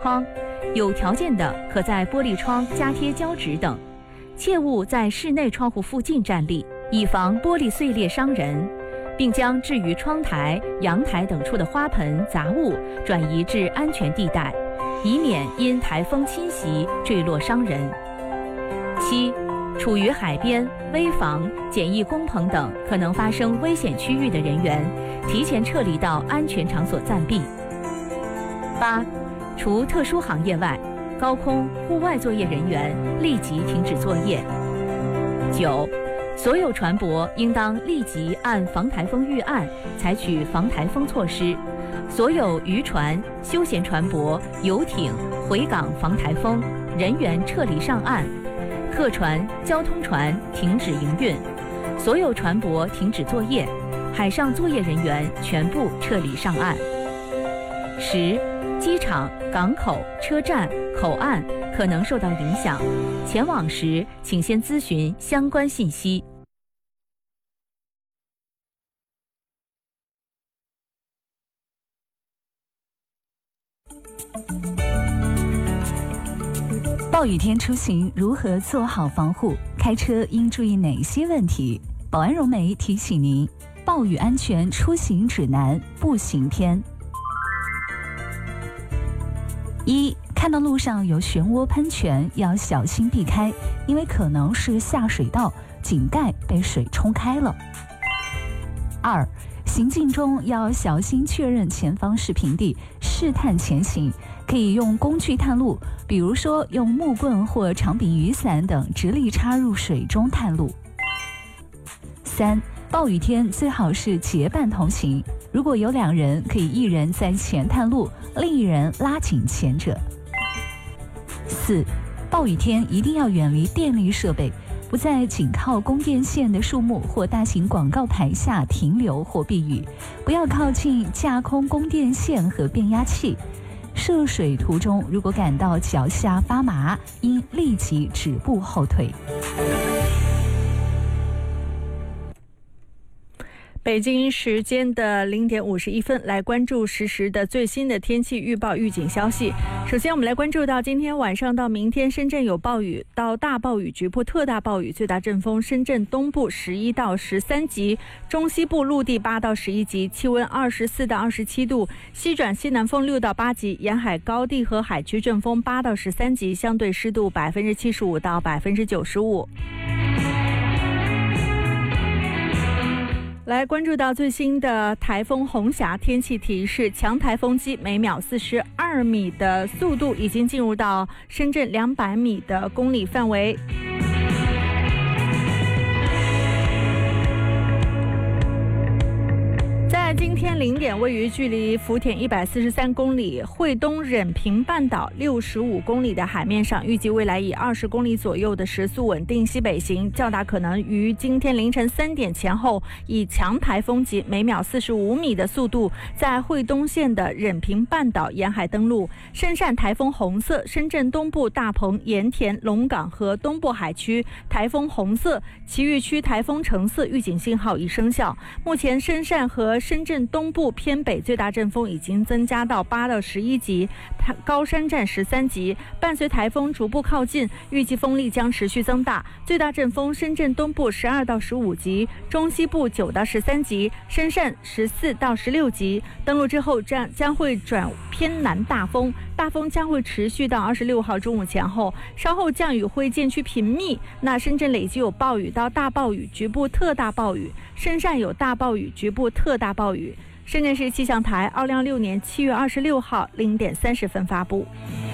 窗，有条件的可在玻璃窗加贴胶纸等，切勿在室内窗户附近站立，以防玻璃碎裂伤人，并将置于窗台、阳台等处的花盆、杂物转移至安全地带，以免因台风侵袭坠落伤人。7. 处于海边、危房、简易工棚等可能发生危险区域的人员，提前撤离到安全场所暂避。8. 除特殊行业外，高空、户外作业人员立即停止作业。9. 所有船舶应当立即按防台风预案采取防台风措施，所有渔船、休闲船舶、游艇回港防台风，人员撤离上岸，客船、交通船停止营运，所有船舶停止作业，海上作业人员全部撤离上岸。10. 机场、港口、车站、口岸可能受到影响，前往时请先咨询相关信息。 暴雨天出行如何做好防护？开车应注意哪些问题？保安融媒提醒您，暴雨安全出行指南步行篇。1. 看到路上有漩涡喷泉，要小心避开，因为可能是下水道，井盖被水冲开了。2. 行进中要小心确认前方是平地，试探前行，可以用工具探路，比如说用木棍或长柄雨伞等直立插入水中探路。3. 暴雨天最好是结伴同行，如果有2人，可以1人在前探路，另1人拉紧前者。4. 暴雨天一定要远离电力设备，不在紧靠供电线的树木或大型广告牌下停留或避雨，不要靠近架空供电线和变压器。涉水途中，如果感到脚下发麻，应立即止步后退。 北京时间的0点51分，来关注实时的最新的天气预报预警消息。首先，我们来关注到今天晚上到明天，深圳有暴雨到大暴雨，局部特大暴雨，最大阵风深圳东部11到13级，中西部陆地8到11级，气温24到27度，西转西南风6到8级，沿海高地和海区阵风8到13级，相对湿度75%到95%。来关注到最新的台风红霞天气提示，强台风机每秒42米的速度已经进入到深圳200米的公里范围。在今天0点，位于距离福田143公里、惠东忍平半岛65公里的海面上，预计未来以20公里左右的时速稳定西北行，较大可能于今天凌晨3点前后以强台风级每秒45米的速度在惠东县的忍平半岛沿海登陆。深汕台风红色，深圳东部大鹏、盐田、龙岗和东部海区台风红色，其余区台风橙色预警信号已生效。目前深汕和深圳东部偏北最大阵风已经增加到8到11级，高山站13级。伴随台风逐步靠近，预计风力将持续增大，最大阵风深圳东部12到15级，中西部9到13级，深汕14到16级。登陆之后将会转偏南大风，大风将会持续到26号中午前后，稍后降雨会渐趋频密。那深圳累计有暴雨到大暴雨，局部特大暴雨；深汕有大暴雨，局部特大暴雨。深圳市气象台206年7月26号0点30分发布。